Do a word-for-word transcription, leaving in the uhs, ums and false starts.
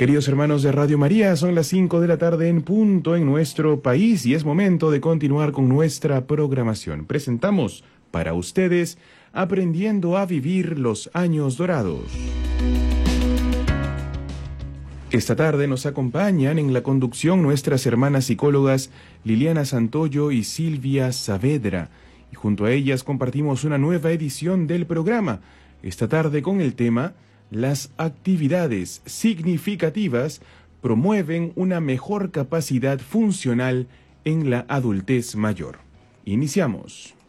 Queridos hermanos de Radio María, son las cinco de la tarde en punto en nuestro país y es momento de continuar con nuestra programación. Presentamos para ustedes Aprendiendo a Vivir los Años Dorados. Esta tarde nos acompañan en la conducción nuestras hermanas psicólogas Liliana Santoyo y Silvia Saavedra, y junto a ellas compartimos una nueva edición del programa, esta tarde con el tema Las actividades significativas promueven una mejor capacidad funcional en la adultez mayor. Iniciamos.